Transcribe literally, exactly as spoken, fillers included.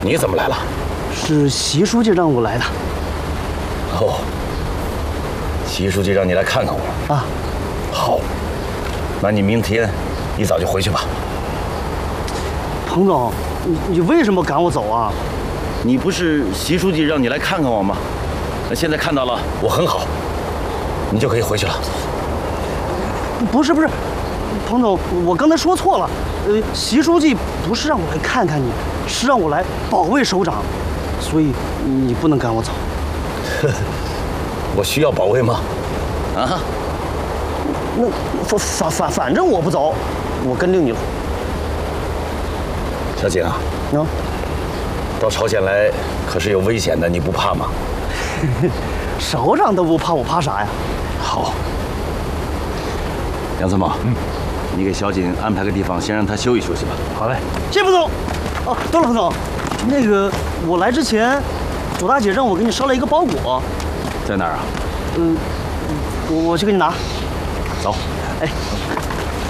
你怎么来了？ 是习书记让我来的。 哦，习书记让你来看看我啊。 好，那你明天一早就回去吧。 彭总，你你为什么赶我走啊？ 你不是习书记让你来看看我吗？那现在看到了，我很好，你就可以回去了。 不是不是，彭总，我刚才说错了。呃，习书记不是让我来看看你，是让我来保卫首长，所以你不能赶我走。 我需要保卫吗？啊？ 那反反反反正我不走，我跟着你了。 小景啊， 嗯， 到朝鲜来可是有危险的，你不怕吗？ 首长都不怕，我怕啥呀？ 好，杨参谋，嗯，你给小景安排个地方，先让他休息休息吧。 好嘞，谢彭总。哦，对了，彭总，那个我来之前，左大姐让我给你捎了一个包裹， 在哪儿啊？ 嗯，我我去给你拿。 走。 哎。